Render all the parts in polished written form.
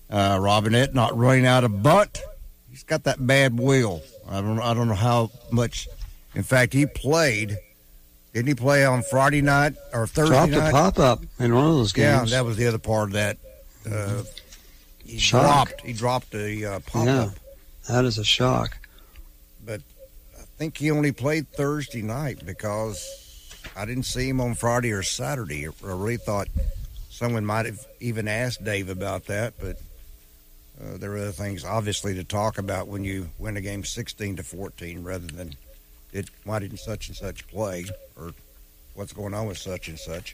Robinette not running out of bunt. He's got that bad wheel. I don't know how much. In fact, he played. Didn't he play on Friday night or Thursday night? Dropped a pop-up in one of those games. Yeah, that was the other part of that. He dropped a pop-up. Yeah, that is a shock. But I think he only played Thursday night because I didn't see him on Friday or Saturday. I really thought someone might have even asked Dave about that, but there are other things, obviously, to talk about when you win a game 16-14 rather than why didn't such and such play or what's going on with such and such.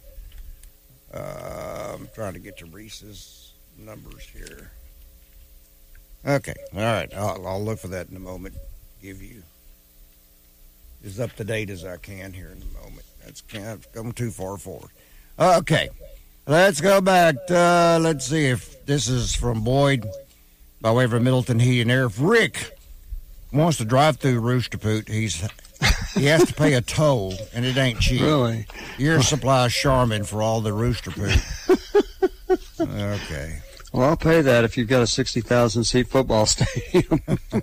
I'm trying to get to Reese's numbers here. Okay, all right. I'll look for that in a moment. Give you as up to date as I can here in a moment. That's kind of going too far forward. Okay, let's go back. Let's see if this is from Boyd by way of Middleton Heat and Air. If Rick wants to drive through Rooster Poot, he has to pay a toll, and it ain't cheap. Really? Your supply Charmin for all the Rooster Poot. Okay. Well, I'll pay that if you've got a 60,000-seat football stadium.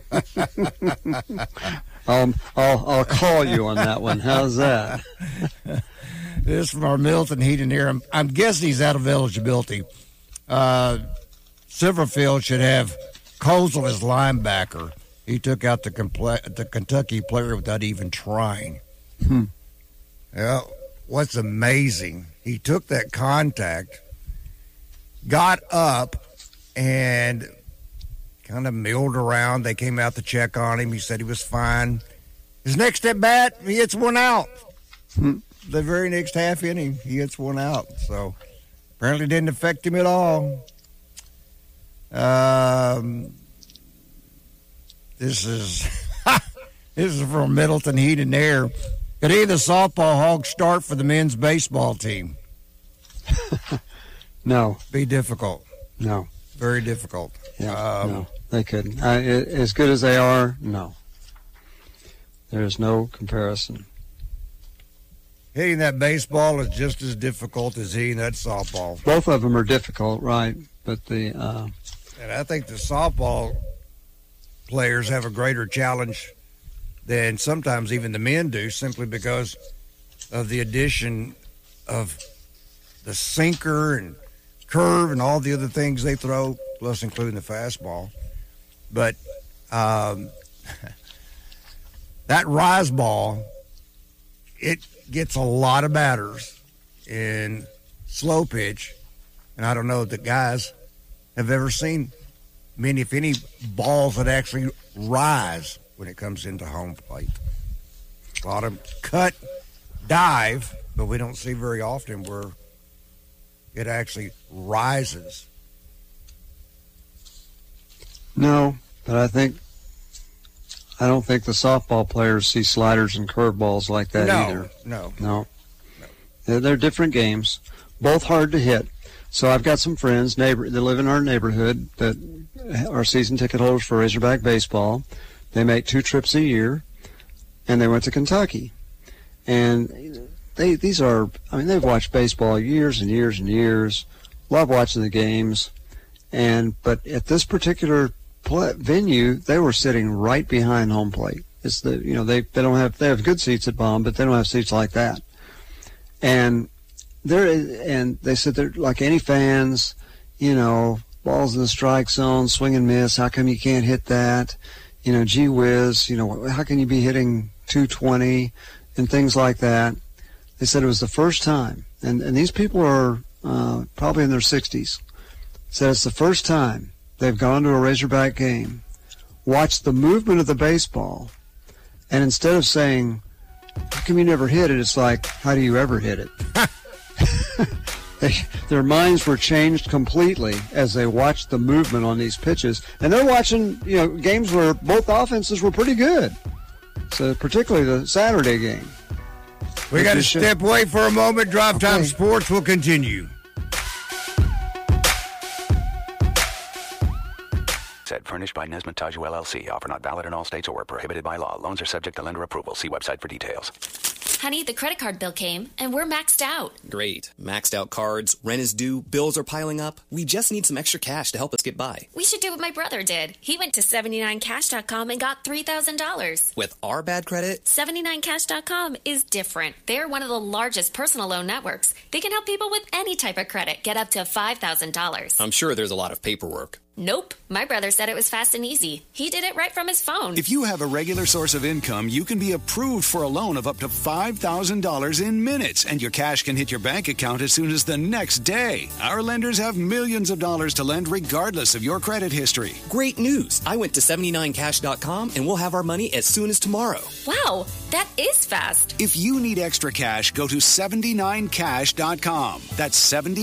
I'll call you on that one. How's that? This is from our Middleton Heat and Air. I'm guessing he's out of eligibility. Silverfield should have Kozel as linebacker. He took out the Kentucky player without even trying. Well, what's amazing, he took that contact, got up, and kind of milled around. They came out to check on him. He said he was fine. His next at bat, he hits one out. The very next half inning, he hits one out. So apparently didn't affect him at all. This is from Middleton Heat and Air. Could either softball Hogs start for the men's baseball team? No. Be difficult. No. Very difficult. Yeah, no, they couldn't. As good as they are, no. There's no comparison. Hitting that baseball is just as difficult as hitting that softball. Both of them are difficult, right? But and I think the softball players have a greater challenge than sometimes even the men do, simply because of the addition of the sinker and curve and all the other things they throw, plus including the fastball. But that rise ball, it gets a lot of batters in slow pitch, and I don't know that guys have ever seen many, if any, balls that actually rise when it comes into home plate. A lot of cut, dive, but we don't see very often where it actually rises. No, but I don't think the softball players see sliders and curveballs like that either. No. They're different games, both hard to hit. So I've got some friends that live in our neighborhood that are season ticket holders for Razorback baseball. They make 2 trips a year, and they went to Kentucky. And they've watched baseball years and years and years, love watching the games. But at this particular venue, they were sitting right behind home plate. It's they have good seats at Baum, but they don't have seats like that. And they said they're like any fans, balls in the strike zone, swing and miss. How come you can't hit that? Gee whiz, how can you be hitting 220 and things like that? They said it was the first time, and these people are probably in their 60s. Said it's the first time they've gone to a Razorback game, watched the movement of the baseball, and instead of saying, how come you never hit it, it's like, how do you ever hit it? Their minds were changed completely as they watched the movement on these pitches. And they're watching, games where both offenses were pretty good. So particularly the Saturday game. We got to step away for a moment. Drive Time Sports will continue. Said furnished by Nesmith Taju LLC. Offer not valid in all states or prohibited by law. Loans are subject to lender approval. See website for details. Honey, the credit card bill came, and we're maxed out. Great. Maxed out cards, rent is due, bills are piling up. We just need some extra cash to help us get by. We should do what my brother did. He went to 79cash.com and got $3,000. With our bad credit? 79cash.com is different. They're one of the largest personal loan networks. They can help people with any type of credit get up to $5,000. I'm sure there's a lot of paperwork. Nope. My brother said it was fast and easy. He did it right from his phone. If you have a regular source of income, you can be approved for a loan of up to $5,000 in minutes, and your cash can hit your bank account as soon as the next day. Our lenders have millions of dollars to lend regardless of your credit history. Great news. I went to 79cash.com and we'll have our money as soon as tomorrow. Wow, that is fast. If you need extra cash, go to 79cash.com. That's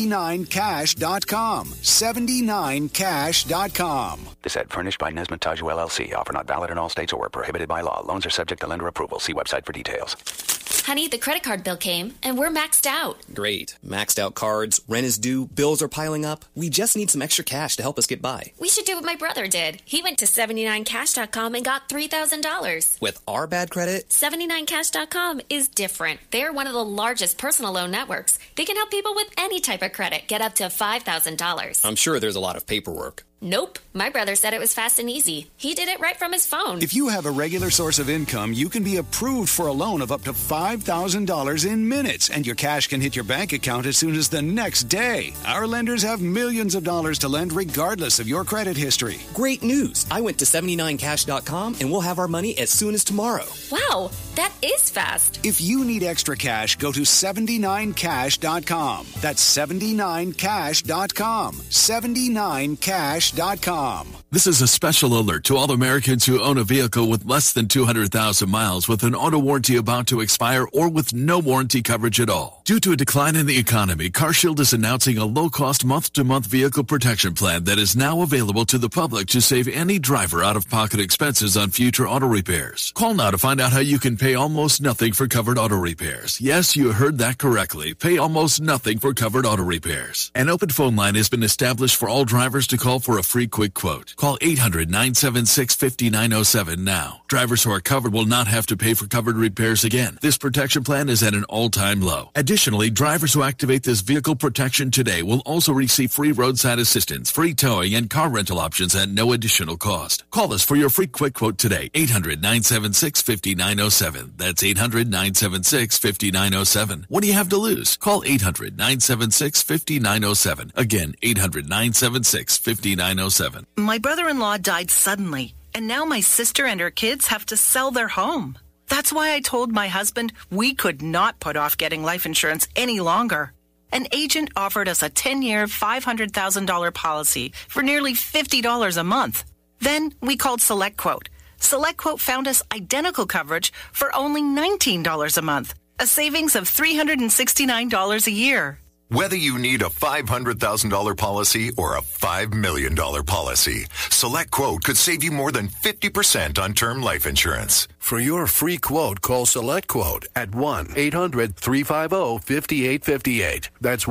79cash.com. 79cash.com. This ad furnished by Nesmith Taju LLC. Offer not valid in all states or prohibited by law. Loans are subject to lender approval. See website for details. Honey, the credit card bill came, and we're maxed out. Great. Maxed out cards, rent is due, bills are piling up. We just need some extra cash to help us get by. We should do what my brother did. He went to 79cash.com and got $3,000. With our bad credit? 79cash.com is different. They're one of the largest personal loan networks. They can help people with any type of credit get up to $5,000. I'm sure there's a lot of paperwork. Nope. My brother said it was fast and easy. He did it right from his phone. If you have a regular source of income, you can be approved for a loan of up to $5,000 in minutes, and your cash can hit your bank account as soon as the next day. Our lenders have millions of dollars to lend regardless of your credit history. Great news. I went to 79cash.com and we'll have our money as soon as tomorrow. Wow, that is fast. If you need extra cash, go to 79cash.com. That's 79cash.com. 79cash.com. This is a special alert to all Americans who own a vehicle with less than 200,000 miles with an auto warranty about to expire or with no warranty coverage at all. Due to a decline in the economy, CarShield is announcing a low-cost month-to-month vehicle protection plan that is now available to the public to save any driver out-of-pocket expenses on future auto repairs. Call now to find out how you can pay almost nothing for covered auto repairs. Yes, you heard that correctly. Pay almost nothing for covered auto repairs. An open phone line has been established for all drivers to call for a free quick quote. Call 800-976-5907 now. Drivers who are covered will not have to pay for covered repairs again. This protection plan is at an all-time low. Additionally, drivers who activate this vehicle protection today will also receive free roadside assistance, free towing, and car rental options at no additional cost. Call us for your free quick quote today. 800-976-5907. That's 800-976-5907. What do you have to lose? Call 800-976-5907. Again, 800-976-5907. My brother-in-law died suddenly, and now my sister and her kids have to sell their home. That's why I told my husband we could not put off getting life insurance any longer. An agent offered us a 10-year, $500,000 policy for nearly $50 a month. Then we called SelectQuote. SelectQuote found us identical coverage for only $19 a month, a savings of $369 a year. Whether you need a $500,000 policy or a $5 million policy, SelectQuote could save you more than 50% on term life insurance. For your free quote, call SelectQuote at 1-800-350-5858. That's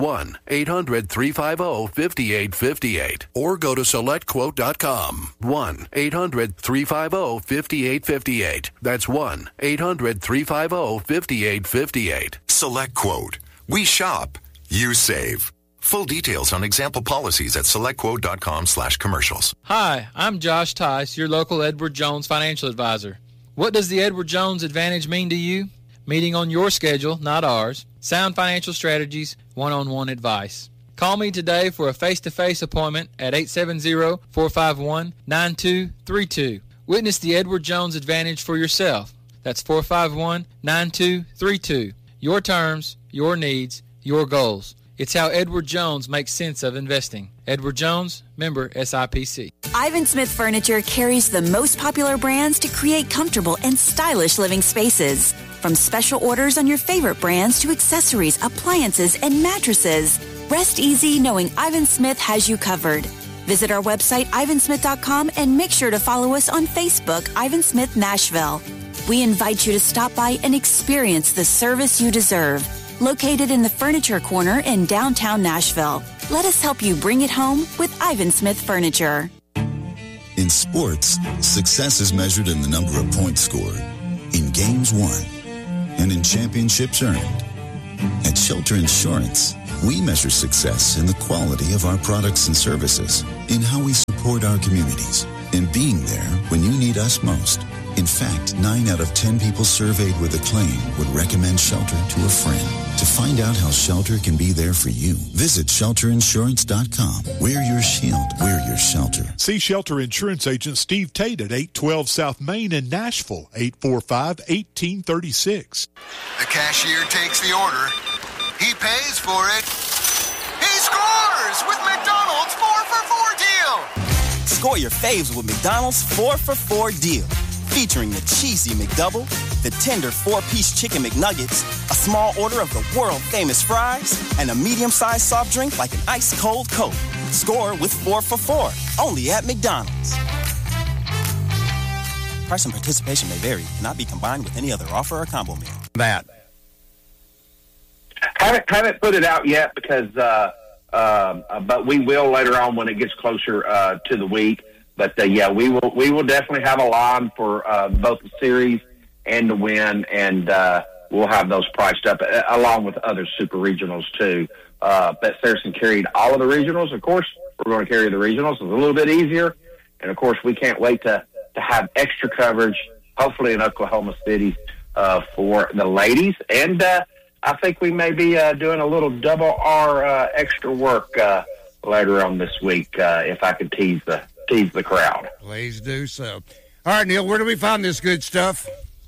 1-800-350-5858. Or go to SelectQuote.com. 1-800-350-5858. That's 1-800-350-5858. SelectQuote. We shop. You save. Full details on example policies at selectquote.com/commercials. Hi, I'm Josh Tice, your local Edward Jones financial advisor. What does the Edward Jones Advantage mean to you? Meeting on your schedule, not ours. Sound financial strategies, one-on-one advice. Call me today for a face-to-face appointment at 870-451-9232. Witness the Edward Jones Advantage for yourself. That's 451-9232. Your terms, your needs, your goals. It's how Edward Jones makes sense of investing. Edward Jones, member SIPC. Ivan Smith Furniture carries the most popular brands to create comfortable and stylish living spaces. From special orders on your favorite brands to accessories, appliances, and mattresses. Rest easy knowing Ivan Smith has you covered. Visit our website, ivansmith.com, and make sure to follow us on Facebook, Ivan Smith Nashville. We invite you to stop by and experience the service you deserve. Located in the Furniture Corner in downtown Nashville. Let us help you bring it home with Ivan Smith Furniture. In sports, success is measured in the number of points scored. In games won. and in championships earned. At Shelter Insurance, we measure success in the quality of our products and services, in how we support our communities, in being there when you need us most. In fact, 9 out of 10 people surveyed with a claim would recommend Shelter to a friend. To find out how Shelter can be there for you, visit shelterinsurance.com. We're your shield. We're your shelter. See Shelter Insurance Agent Steve Tate at 812 South Main in Nashville, 845-1836. The cashier takes the order. He pays for it. He scores with McDonald's 4-for-4 deal. Score your faves with McDonald's 4-for-4 deal. Featuring the cheesy McDouble, the tender 4-piece chicken McNuggets, a small order of the world-famous fries, and a medium-sized soft drink like an ice-cold Coke. Score with 4-for-4, only at McDonald's. Price and participation may vary, cannot be combined with any other offer or combo meal. That. Haven't put it out yet because, but we will later on when it gets closer to the week. But yeah, we will definitely have a line for both the series and the win, and we'll have those priced up along with other super regionals too. Bet Saracen carried all of the regionals. Of course, we're going to carry the regionals. It's a little bit easier, and of course, we can't wait to have extra coverage, hopefully in Oklahoma City for the ladies. And I think we may be doing a little double R extra work later on this week if I could tease the crowd. Please do so. All right, Neil, where do we find this good stuff?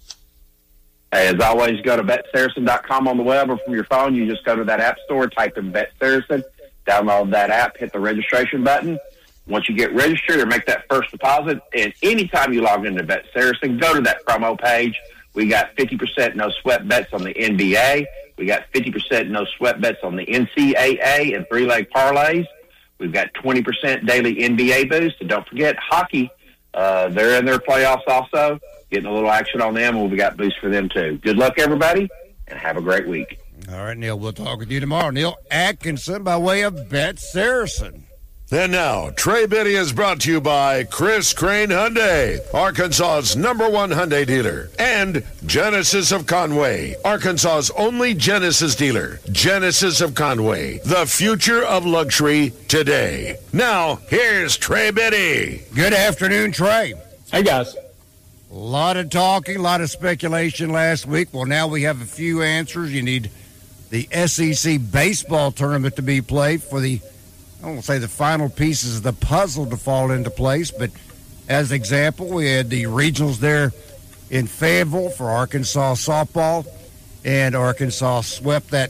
As always, go to BetSaracen.com on the web or from your phone. You just go to that app store, type in Bet Saracen, download that app, hit the registration button. Once you get registered or make that first deposit, and anytime you log into Bet Saracen, go to that promo page. We got 50% no sweat bets on the NBA. We got 50% no sweat bets on the NCAA and 3-leg parlays. We've got 20% daily NBA boost. And don't forget, hockey, they're in their playoffs also. Getting a little action on them, and we've got boost for them too. Good luck, everybody, and have a great week. All right, Neil, we'll talk with you tomorrow. Neil Atkinson by way of Bet Saracen. And now, Trey Biddy is brought to you by Chris Crane Hyundai, Arkansas's #1 Hyundai dealer, and Genesis of Conway, Arkansas's only Genesis dealer. Genesis of Conway, the future of luxury today. Now, here's Trey Biddy. Good afternoon, Trey. Hey, guys. A lot of talking, a lot of speculation last week. Well, now we have a few answers. You need the SEC baseball tournament to be played for the, I won't say the final pieces of the puzzle to fall into place, but as an example, we had the regionals there in Fayetteville for Arkansas softball, and Arkansas swept that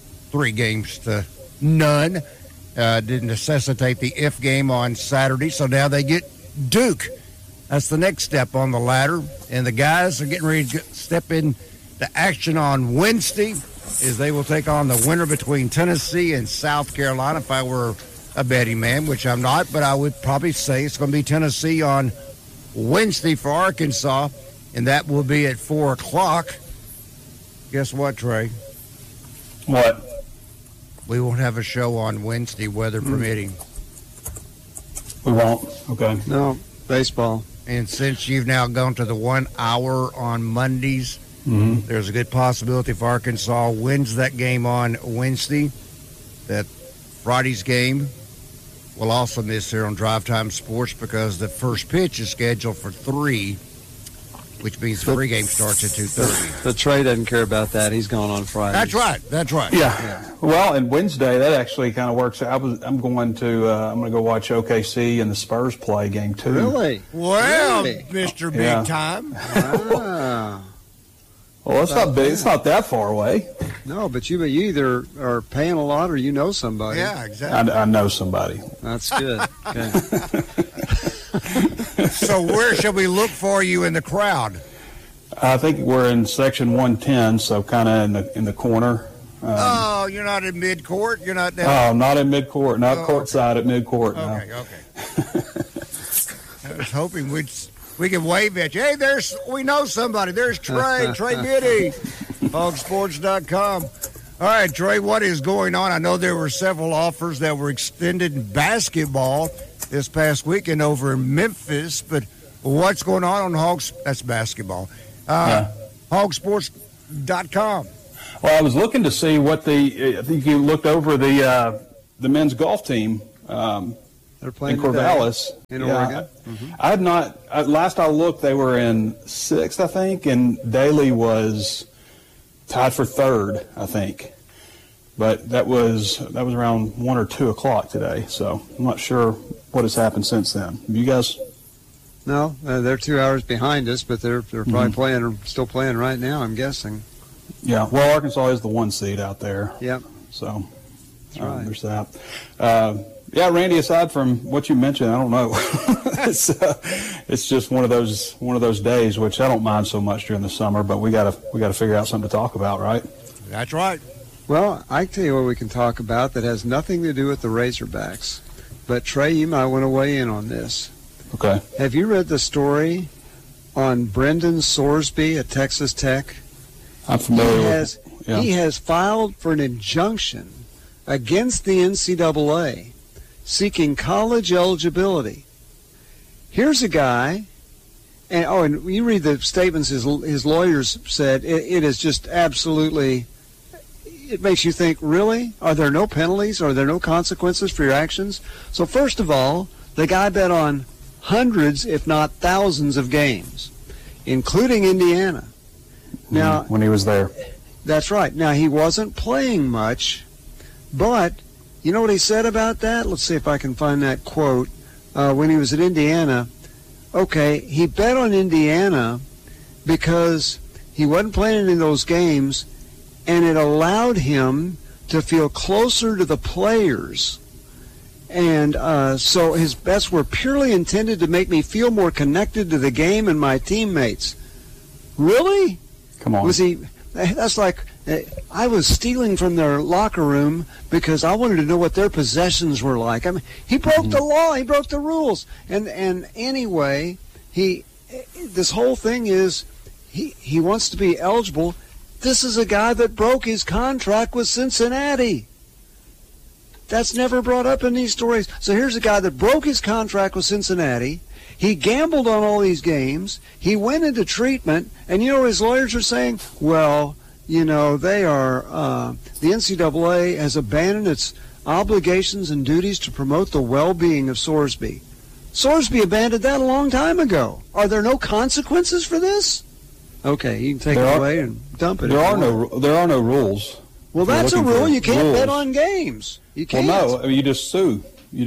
3-0. Didn't necessitate the if game on Saturday, so now they get Duke. That's the next step on the ladder, and the guys are getting ready to step into action on Wednesday as they will take on the winner between Tennessee and South Carolina. If I were a betting man, which I'm not, but I would probably say it's going to be Tennessee on Wednesday for Arkansas, and that will be at 4 o'clock. Guess what, Trey? What? We won't have a show on Wednesday, weather permitting. We won't? Okay. No, baseball. And since you've now gone to the 1 hour on Mondays, there's a good possibility if Arkansas wins that game on Wednesday, that Friday's game will also miss here on Drive Time Sports because the first pitch is scheduled for 3, which means the pregame starts at 2:30. The Trey doesn't care about that. He's going on Friday. That's right. Yeah. Well, and Wednesday, that actually kind of works. I'm going to go watch OKC and the Spurs play game 2. Really? Well, really? Mr. Big Time. Wow. Well, it's not big. It's not that far away. No, but you either are paying a lot or you know somebody. Yeah, exactly. I know somebody. That's good. Okay. So where should we look for you in the crowd? I think we're in section 110, so kind of in the corner. You're not in mid-court? You're not down? Oh, not in mid-court. Not courtside at mid-court. Okay. I was hoping we could wave at you. Hey, we know somebody. There's Trey Biddy, hogsports.com. All right, Trey, what is going on? I know there were several offers that were extended in basketball this past weekend over in Memphis, but what's going on Hogs? That's basketball. Hog Sports .com. Well, I was looking to see what I think you looked over the men's golf team. They're playing in Corvallis. In Oregon. I had not. Last I looked, they were in 6th, I think, and Daly was tied for 3rd, I think. But that was around 1 or 2 o'clock today. So I'm not sure what has happened since then. You guys? No, they're 2 hours behind us, but they're probably still playing right now, I'm guessing. Yeah. Well, Arkansas is the 1 seed out there. Yep. So that's right. There's that. Yeah, Randy, aside from what you mentioned, I don't know. It's just one of those days, which I don't mind so much during the summer, but we gotta figure out something to talk about, right? That's right. Well, I tell you what we can talk about that has nothing to do with the Razorbacks. But Trey, you might want to weigh in on this. Okay. Have you read the story on Brendan Sorsby at Texas Tech? I'm familiar with it. Yeah. He has filed for an injunction against the NCAA seeking college eligibility. Here's a guy, and you read the statements his lawyers said, it is just absolutely, it makes you think, really? Are there no penalties? Are there no consequences for your actions? So first of all, the guy bet on hundreds, if not thousands of games, including Indiana. Now, when he was there. That's right. Now, he wasn't playing much, but you know what he said about that? Let's see if I can find that quote. When he was at Indiana, okay, he bet on Indiana because he wasn't playing any of those games, and it allowed him to feel closer to the players. And so his bets were purely intended to make me feel more connected to the game and my teammates. Really? Come on. Was he? That's like I was stealing from their locker room because I wanted to know what their possessions were like. I mean, he broke the law. He broke the rules. And anyway, this whole thing is he wants to be eligible. This is a guy that broke his contract with Cincinnati. That's never brought up in these stories. So here's a guy that broke his contract with Cincinnati. He gambled on all these games. He went into treatment, and you know what his lawyers are saying? Well, you know, they are, the NCAA has abandoned its obligations and duties to promote the well-being of Sorsby. Sorsby abandoned that a long time ago. Are there no consequences for this? Okay, you can take it away and dump it. There are no rules. Well, that's a rule. You can't bet on games. You can't. Well, no, I mean, you just sue.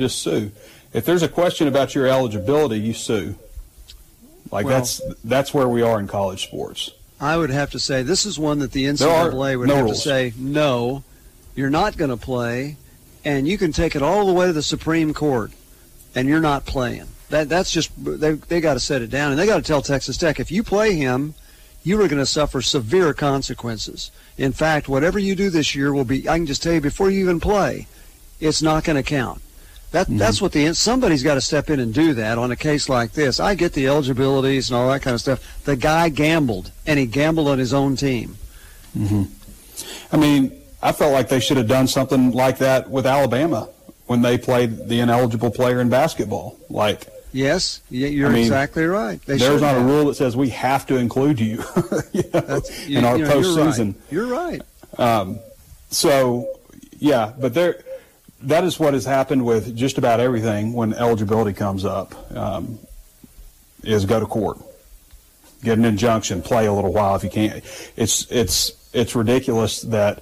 If there's a question about your eligibility, you sue. That's where we are in college sports. I would have to say this is one that the NCAA would have to say, no, you're not going to play, and you can take it all the way to the Supreme Court, and you're not playing. That's just they got to set it down, and they got to tell Texas Tech, if you play him, you are going to suffer severe consequences. In fact, whatever you do this year will be, I can just tell you before you even play, it's not going to count. That's what somebody's got to step in and do that on a case like this. I get the eligibilities and all that kind of stuff. The guy gambled, and he gambled on his own team. Mm-hmm. I mean, I felt like they should have done something like that with Alabama when they played the ineligible player in basketball. Yes, you're exactly right. There's not a rule that says we have to include you, in our postseason. You're right. But that is what has happened with just about everything when eligibility comes up, is go to court, get an injunction, play a little while if you can't. It's ridiculous that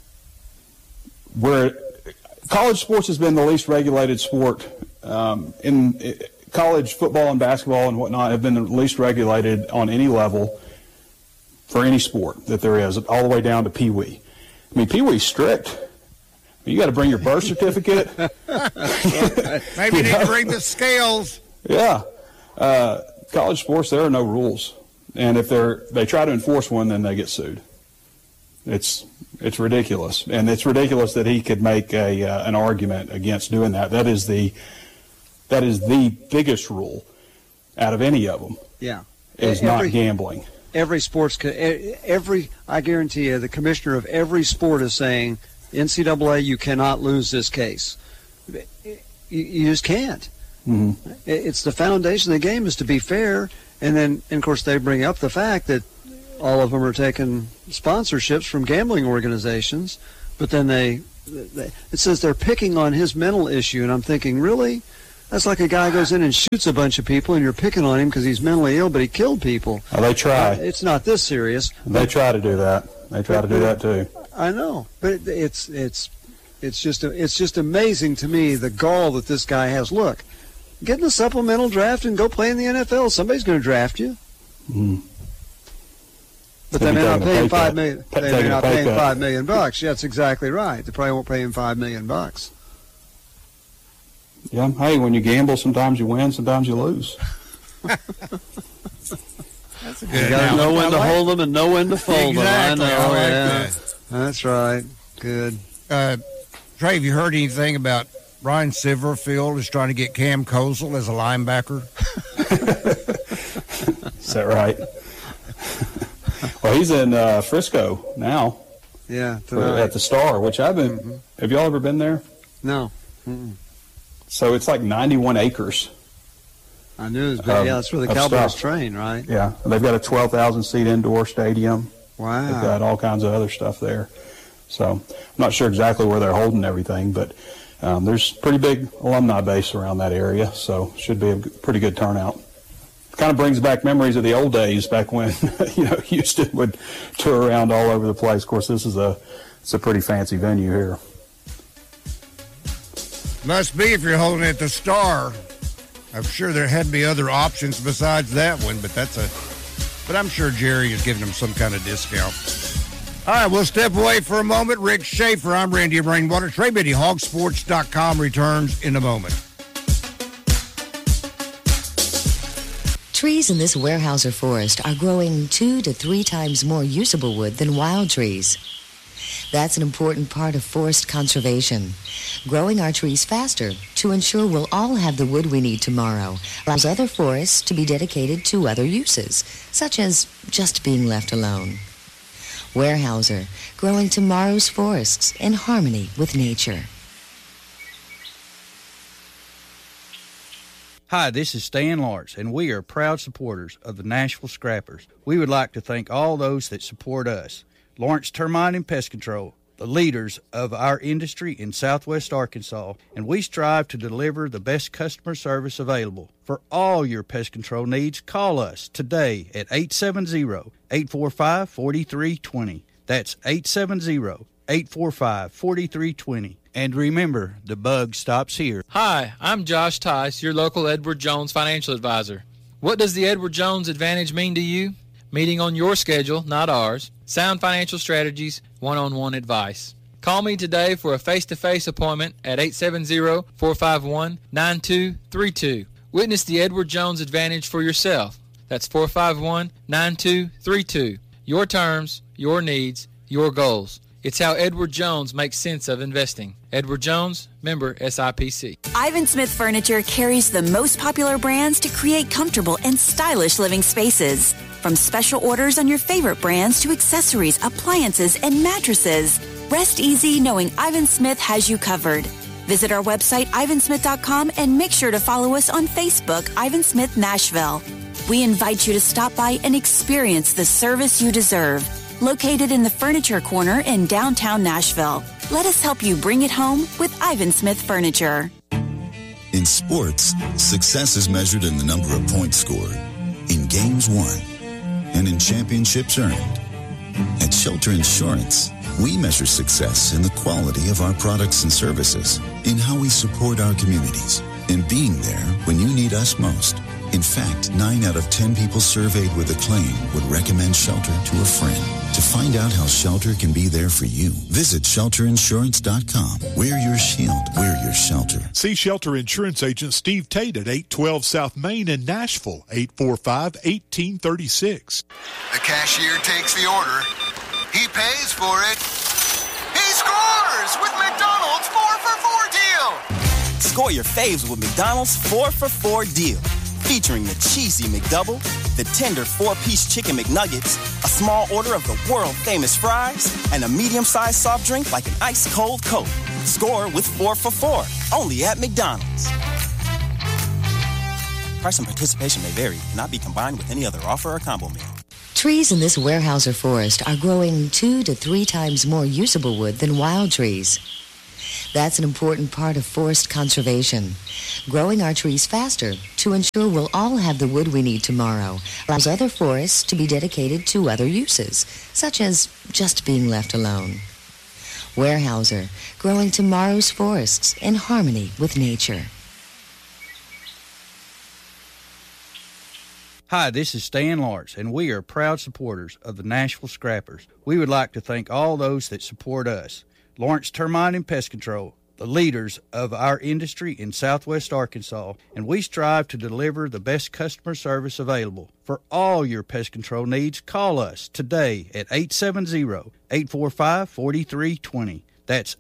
college sports has been the least regulated sport. College football and basketball and whatnot have been the least regulated on any level for any sport that there is, all the way down to Pee Wee. I mean, Pee Wee's strict. You got to bring your birth certificate. Maybe you need to bring the scales. Yeah. College sports, there are no rules. And if they try to enforce one, then they get sued. It's ridiculous. And it's ridiculous that he could make an argument against doing that. That is the biggest rule out of any of them. Yeah. Is not gambling. Every I guarantee you, the commissioner of every sport is saying, NCAA, you cannot lose this case. You just can't. Mm-hmm. It's the foundation of the game is to be fair, and then, of course, they bring up the fact that all of them are taking sponsorships from gambling organizations, but then it says they're picking on his mental issue, and I'm thinking, really? That's like a guy goes in and shoots a bunch of people, and you're picking on him because he's mentally ill, but he killed people. Oh, they try. It's not this serious. They try to do that. They try to do that too. I know, but it's just amazing to me the gall that this guy has. Look, get in the supplemental draft and go play in the NFL. Somebody's going to draft you. Mm. But they may not pay him $5 million. They may not pay him $5 million. Yeah, that's exactly right. They probably won't pay him $5 million. Yeah. Hey, when you gamble, sometimes you win, sometimes you lose. That's a good. You got to know when to hold them and know when to fold them. I know. I like that. That's right. Good. Trey, have you heard anything about Ryan Silverfield is trying to get Cam Kozel as a linebacker? Is that right? Well, he's in Frisco now. Yeah, at the Star, which I've been. Mm-hmm. Have y'all ever been there? No. Mm-mm. So it's like 91 acres. I knew it was big. Yeah, that's where the Cowboys train, right? Yeah, they've got a 12,000-seat indoor stadium. Wow. They've got all kinds of other stuff there. So I'm not sure exactly where they're holding everything, but there's pretty big alumni base around that area, so should be a pretty good turnout. Kind of brings back memories of the old days back when Houston would tour around all over the place. Of course, this is it's a pretty fancy venue here. Must be if you're holding it at the Star. I'm sure there had to be other options besides that one, but I'm sure Jerry is giving them some kind of discount. All right, we'll step away for a moment. Rick Schaefer, I'm Randy Rainwater. Trey Biddy, hogsports.com returns in a moment. Trees in this Weyerhaeuser forest are growing 2 to 3 times more usable wood than wild trees. That's an important part of forest conservation. Growing our trees faster to ensure we'll all have the wood we need tomorrow allows other forests to be dedicated to other uses, such as just being left alone. Weyerhaeuser, growing tomorrow's forests in harmony with nature. Hi, this is Stan Lawrence, and we are proud supporters of the Nashville Scrappers. We would like to thank all those that support us. Lawrence Termite and Pest Control, the leaders of our industry in Southwest Arkansas, and we strive to deliver the best customer service available. For all your pest control needs, call us today at 870-845-4320. That's 870-845-4320. And remember, the bug stops here. Hi, I'm Josh Tice, your local Edward Jones financial advisor. What does the Edward Jones Advantage mean to you? Meeting on your schedule, not ours. Sound financial strategies, one-on-one advice. Call me today for a face-to-face appointment at 870-451-9232. Witness the Edward Jones Advantage for yourself. That's 451-9232. Your terms, your needs, your goals. It's how Edward Jones makes sense of investing. Edward Jones, member SIPC. Ivan Smith Furniture carries the most popular brands to create comfortable and stylish living spaces. From special orders on your favorite brands to accessories, appliances, and mattresses. Rest easy knowing Ivan Smith has you covered. Visit our website, ivansmith.com, and make sure to follow us on Facebook, Ivan Smith Nashville. We invite you to stop by and experience the service you deserve. Located in the Furniture Corner in downtown Nashville. Let us help you bring it home with Ivan Smith Furniture. In sports, success is measured in the number of points scored, in games won, and in championships earned. At Shelter Insurance, we measure success in the quality of our products and services, in how we support our communities, in being there when you need us most. In fact, 9 out of 10 people surveyed with a claim would recommend Shelter to a friend. To find out how Shelter can be there for you, visit shelterinsurance.com. We're your shield. We're your shelter. See Shelter Insurance Agent Steve Tate at 812 South Main in Nashville, 845-1836. The cashier takes the order. He pays for it. He scores with McDonald's 4-for-4 deal. Score your faves with McDonald's 4-for-4 deal. Featuring the cheesy McDouble, the tender 4-piece chicken McNuggets, a small order of the world-famous fries, and a medium-sized soft drink like an ice-cold Coke. Score with 4-for-4, only at McDonald's. Price and participation may vary, cannot be combined with any other offer or combo meal. Trees in this Weyerhaeuser forest are growing 2 to 3 times more usable wood than wild trees. That's an important part of forest conservation. Growing our trees faster to ensure we'll all have the wood we need tomorrow allows other forests to be dedicated to other uses, such as just being left alone. Weyerhaeuser, growing tomorrow's forests in harmony with nature. Hi, this is Stan Lawrence, and we are proud supporters of the Nashville Scrappers. We would like to thank all those that support us. Lawrence Termite and Pest Control, the leaders of our industry in Southwest Arkansas, and we strive to deliver the best customer service available. For all your pest control needs, call us today at 870-845-4320. That's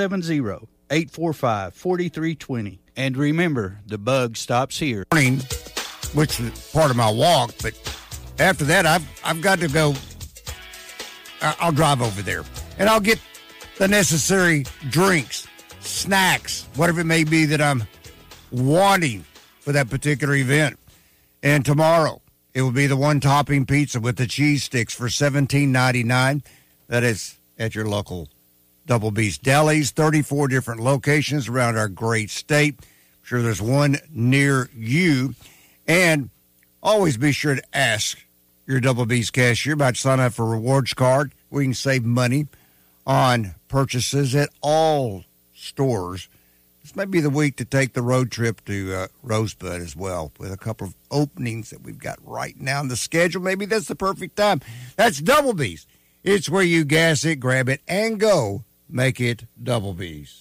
870-845-4320. And remember, the bug stops here. Which is part of my walk, but after that, I've got to go. I'll drive over there, and I'll get the necessary drinks, snacks, whatever it may be that I'm wanting for that particular event. And tomorrow, it will be the one-topping pizza with the cheese sticks for $17.99. That is at your local Double B's Delis, 34 different locations around our great state. I'm sure there's one near you. And always be sure to ask your Double B's cashier about signing up for a rewards card. We can save money on purchases at all stores. This might be the week to take the road trip to Rosebud as well, with a couple of openings that we've got right now in the schedule. Maybe that's the perfect time. That's Double B's. It's where you gas it, grab it, and go. Make it Double B's.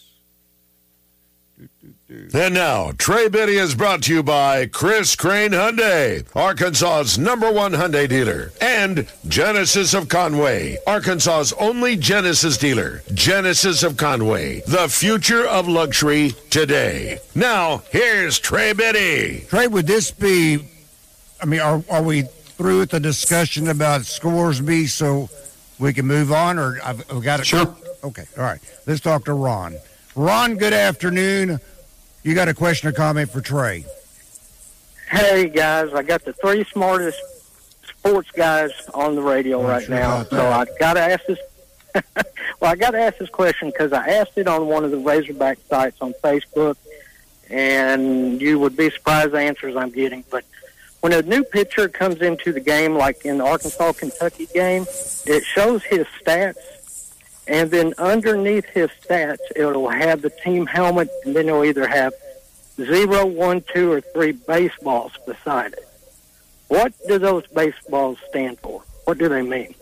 And now, Trey Biddy is brought to you by Chris Crane Hyundai, Arkansas's #1 Hyundai dealer, and Genesis of Conway, Arkansas's only Genesis dealer. Genesis of Conway, the future of luxury today. Now, here's Trey Biddy. Trey, would this be, are we through with the discussion about Scoresby so we can move on, or I've got it? Sure. Okay, all right. Let's talk to Ron. Ron, good afternoon. You got a question or comment for Trey? Hey, guys. I got the 3 smartest sports guys on the radio right now. So I got to ask this. Well, I got to ask this question because I asked it on one of the Razorback sites on Facebook, and you would be surprised the answers I'm getting. But when a new pitcher comes into the game, like in the Arkansas-Kentucky game, it shows his stats. And then underneath his stats, it'll have the team helmet, and then it'll either have 0, 1, 2, or 3 baseballs beside it. What do those baseballs stand for? What do they mean?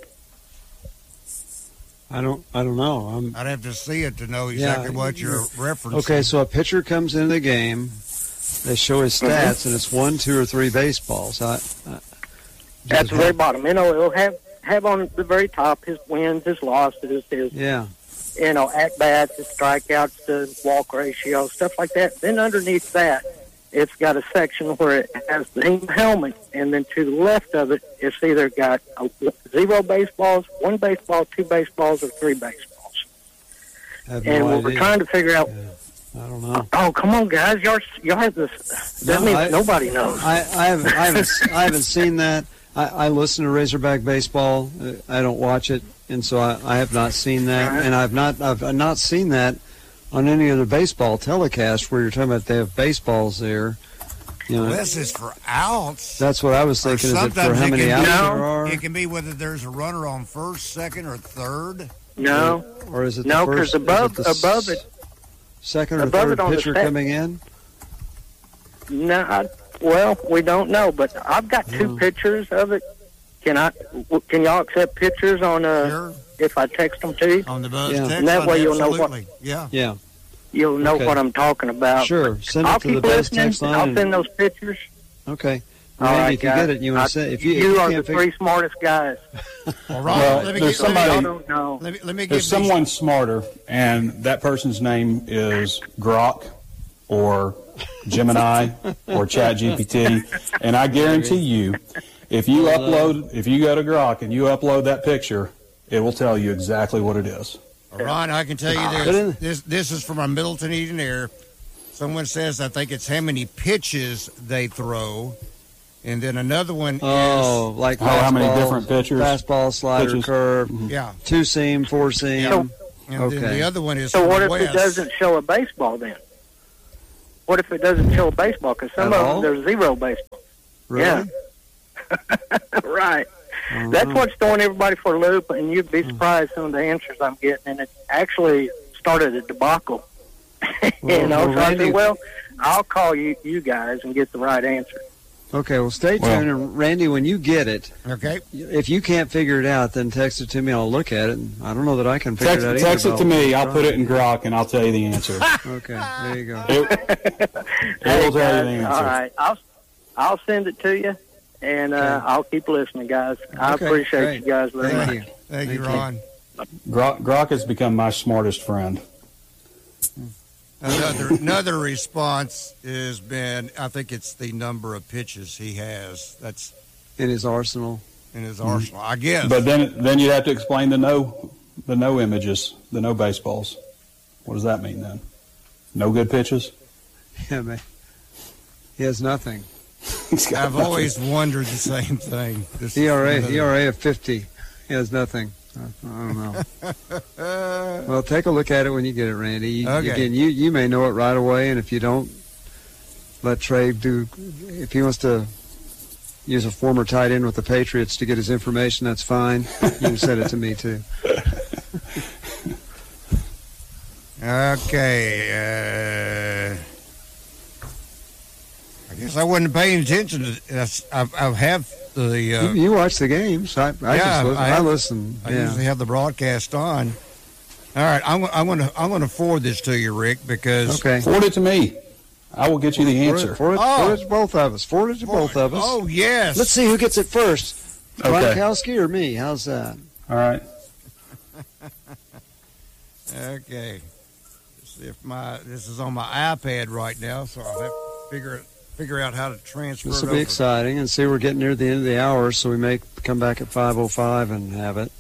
I don't know. I'd have to see it to know exactly what you're referencing. Okay, so a pitcher comes into the game, they show his stats, and it's 1, 2, or 3 baseballs. At the very bottom. It'll have on the very top his wins, his losses, his at-bats, his strikeouts, the walk ratio, stuff like that. Then underneath that, it's got a section where it has the team helmet, and then to the left of it, it's either got 0 baseballs, 1 baseball, 2 baseballs, or 3 baseballs. And what we're trying to figure out... I don't know. Oh, come on, guys! Y'all have this. That means nobody knows. I haven't seen that. I listen to Razorback baseball. I don't watch it, and so I have not seen that. Right. And I've not seen that on any other baseball telecast where you're talking about they have baseballs there. This is for outs. That's what I was thinking. Is it for how many outs there are? It can be whether there's a runner on first, second, or third. No. Or is it no? Because above it. Second or third pitcher coming in? No, well, we don't know, but I've got 2 pictures of it. Can y'all accept pictures on sure. if I text them to you? On the buzz text, and that way you'll know what. Yeah. You'll know what I'm talking about. Sure, send it I'll to keep the buzz listening. text line. I'll send those pictures. Okay. All right, if you get it, you want to say if you are the 3 smartest guys. Well, Ron, there's someone smarter, and that person's name is Grok or Gemini or ChatGPT, and I guarantee you, if you go to Grok and you upload that picture, it will tell you exactly what it is. Ron, I can tell you this. This is from our Middleton Eden Air. Someone says, I think it's how many pitches they throw. And then another one is... like how many different pitchers? Fastball, slider, pitches. curve, Yeah. 2-seam, 4-seam. Yeah. And Okay. then the other one is So from what the if West. it doesn't show a baseball then? What if it doesn't show a baseball? Because some At of all? them, there's zero baseball. Really? Yeah. Right. That's what's throwing everybody for a loop, and you'd be surprised some of the answers I'm getting. And it actually started a debacle. So I said, well, I'll call you guys and get the right answer. Okay, well, stay tuned. And Randy, when you get it, okay, if you can't figure it out, then text it to me. I'll look at it. And I don't know that I can figure it out either. Text it to me. I'll put it in Grok, and I'll tell you the answer. Okay, there you go. It will tell you the answer. All right, I'll send it to you, and I'll keep listening, guys. I Okay, appreciate great. you guys very Thank much. you. Thank you, Ron. Grok has become my smartest friend. Another response has been, I think it's the number of pitches he has. That's in his arsenal. In his arsenal, I guess. But then you'd have to explain the no images, the no baseballs. What does that mean then? No good pitches? Yeah, man. He has nothing. I've always wondered the same thing. ERA of 50. He has nothing. I don't know. Well, take a look at it when you get it, Randy. Okay. Again, you may know it right away, and if you don't, let Trey do. If he wants to use a former tight end with the Patriots to get his information, that's fine. You can send it to me too. Okay. I guess I wasn't paying attention to this. I have the. You watch the games. I listen. I usually have the broadcast on. All right, I'm going to forward this to you, Rick, because Forward it to me. I will get you the answer. Forward it to both of us. Forward it to both of us. Oh yes. Let's see who gets it first. Okay. Gronkowski or me? How's that? All right. Okay. Let's see if this is on my iPad right now, so I'll have to figure out how to transfer This it will be over. exciting, and see we're getting near the end of the hour, so we may come back at 5:05 and have it.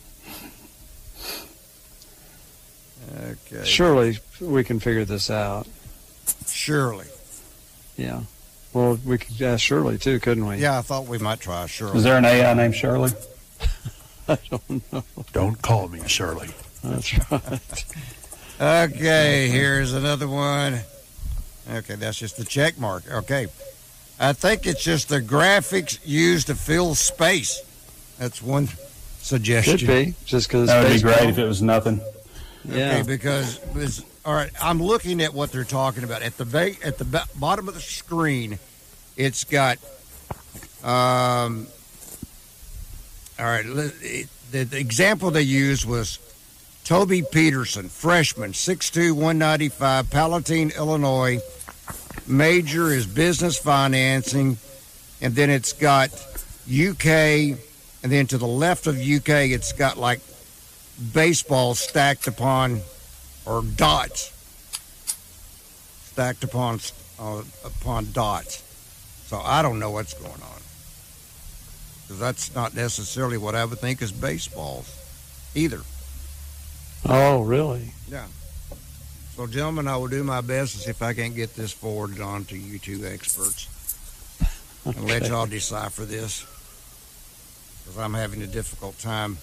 Okay. Surely we can figure this out. Surely. Yeah. Well, we could ask Shirley too, couldn't we? Yeah, I thought we might try Shirley. Is there an AI named Shirley? I don't know. Don't call me Shirley. That's right. Okay, here's another one. Okay, that's just the check mark. Okay. I think it's just the graphics used to fill space. That's one suggestion. Could be, just because That would be great if it was nothing. Yeah. Okay, because all right, I'm looking at what they're talking about. At the bottom of the screen, it's got all right, the example they used was Toby Peterson, freshman, 6'2", 195, Palatine, Illinois. Major is business financing, and then it's got UK, and then to the left of UK, it's got like baseballs stacked upon, or dots stacked upon dots. So I don't know what's going on, because that's not necessarily what I would think is baseballs either. Oh, really? Yeah. So, gentlemen, I will do my best to see if I can get this forwarded on to you two experts and let y'all decipher this, because I'm having a difficult time.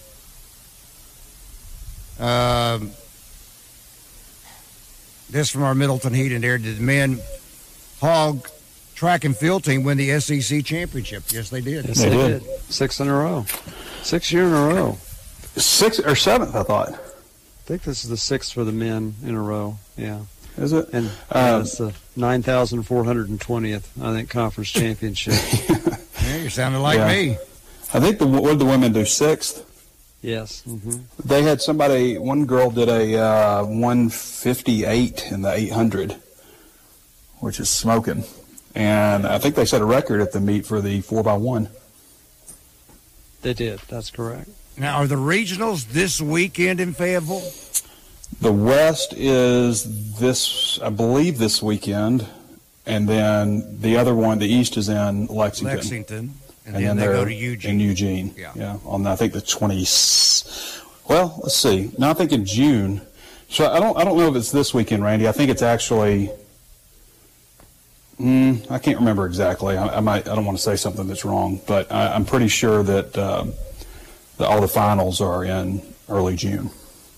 This from our Middleton Heat and Air. Did the men hog track and field team win the SEC championship? Yes, they did. Yes, they did. 6 in a row. 6 years in a row. 6th or 7th, I thought. I think this is the 6th for the men in a row. Yeah. Is it? And it's the 9,420th, I think, conference championship. Yeah, you sounded like me. I think what did the women do, 6th? Yes. Mm-hmm. They had one girl did a 158 in the 800, which is smoking. And I think they set a record at the meet for the 4x1. They did. That's correct. Now, are the regionals this weekend in Fayetteville? The West is I believe this weekend. And then the other one, the East, is in Lexington. And then they go to Eugene. In Eugene. Yeah. On, I think, the 20th. Well, let's see. No, I think in June. So I don't know if it's this weekend, Randy. I think it's actually I can't remember exactly. I don't want to say something that's wrong, but I'm pretty sure that all the finals are in early June,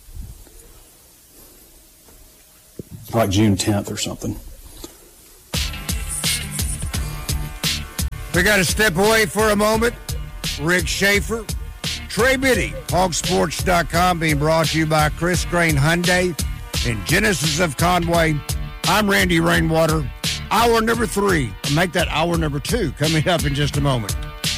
like June 10th or something. We got to step away for a moment. Rick Schaefer, Trey Biddy, hogsports.com, being brought to you by Chris Crane Hyundai and Genesis of Conway. I'm Randy Rainwater. Hour number 3. I'll make that hour number 2 coming up in just a moment.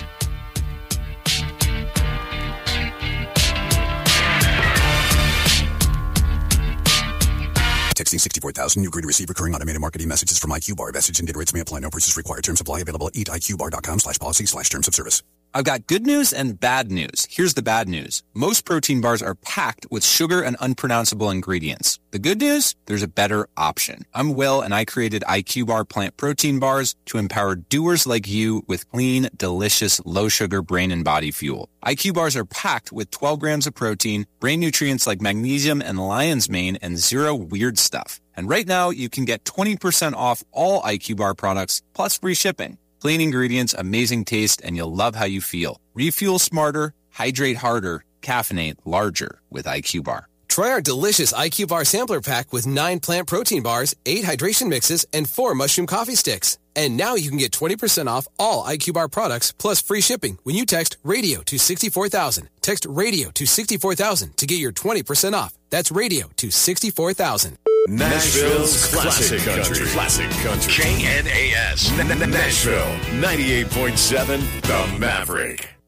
Texting 64,000. You agree to receive recurring automated marketing messages from IQ Bar. Message and data rates may apply. No purchase required. Terms apply. Available at eatiqbar.com/policy/terms of service. I've got good news and bad news. Here's the bad news. Most protein bars are packed with sugar and unpronounceable ingredients. The good news? There's a better option. I'm Will, and I created IQ Bar plant protein bars to empower doers like you with clean, delicious, low-sugar brain and body fuel. IQ Bars are packed with 12 grams of protein, brain nutrients like magnesium and lion's mane, and zero weird stuff. And right now, you can get 20% off all IQ Bar products, plus free shipping. Clean ingredients, amazing taste, and you'll love how you feel. Refuel smarter, hydrate harder, caffeinate larger with IQ Bar. Try our delicious IQ Bar sampler pack with 9 plant protein bars, 8 hydration mixes, and 4 mushroom coffee sticks. And now you can get 20% off all IQ Bar products plus free shipping when you text RADIO to 64,000. Text RADIO to 64,000 to get your 20% off. That's RADIO to 64,000. Nashville's classic country. Classic country. KNAS. Nashville 98.7 The Maverick.